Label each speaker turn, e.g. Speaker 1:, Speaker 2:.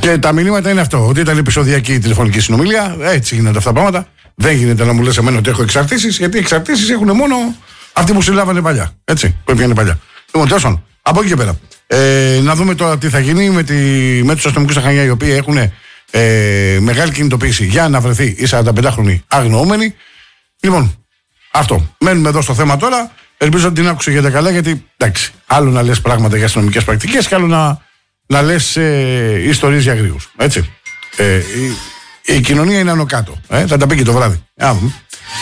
Speaker 1: Και τα μηνύματα είναι αυτό, ότι ήταν επεισοδιακή η τηλεφωνική συνομιλία. Έτσι γίνονται αυτά τα πράγματα. Δεν γίνεται να μου λες εμένα ότι έχω εξαρτήσεις, γιατί οι εξαρτήσεις έχουν μόνο αυτοί που συλλάβανε παλιά. Έτσι, που έπιανε παλιά. Λοιπόν, τέλος πάντων, από εκεί και πέρα. Να δούμε τώρα τι θα γίνει με τους αστυνομικούς στα Χανιά, οι οποίοι έχουν μεγάλη κινητοποίηση για να βρεθεί η 45χρονη αγνοούμενη. Λοιπόν, αυτό. Μένουμε εδώ στο θέμα τώρα. Ελπίζω ότι την άκουσα καλά, γιατί εντάξει, άλλο να λες πράγματα για αστυνομικές πρακτικές και άλλο να λες ιστορίες για αγρίους. Έτσι. Η κοινωνία είναι άνω κάτω. Θα τα πει και το βράδυ.